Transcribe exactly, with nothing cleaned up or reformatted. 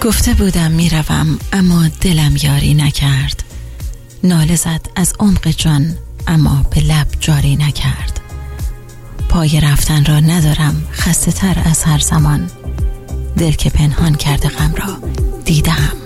گفته بودم میروم اما دلم یاری نکرد. ناله زد از عمق جان اما به لب جاری نکرد. پای رفتن را ندارم خسته تر از هر زمان. دل که پنهان کرده غم را دیدم.